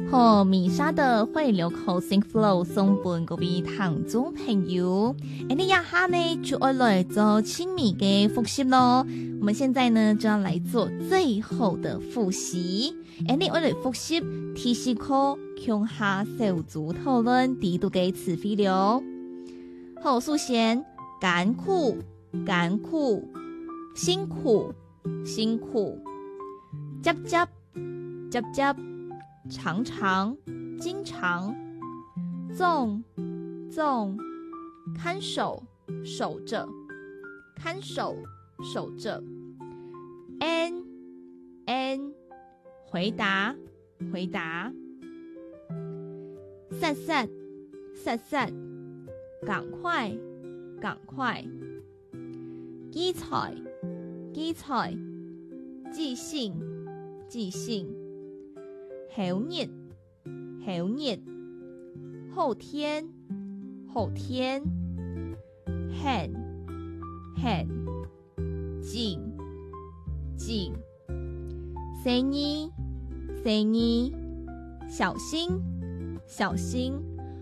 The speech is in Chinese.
好，米莎的汇流口 Sing Flow 送本各位听众朋友，你一下呢就要来做亲密的复习咯。我们现在呢就要来做最后的复习。你要来复习提示课向下小组讨论第度嘅词汇了。好，首先艰苦、艰苦、辛苦、辛苦、接接、接接。常常、经常、纵、纵、看守、守着、看守、守着、n、回答、回答、sad、赶快、赶快、基彩、即兴、后日、后天、hand、静、生意、小心、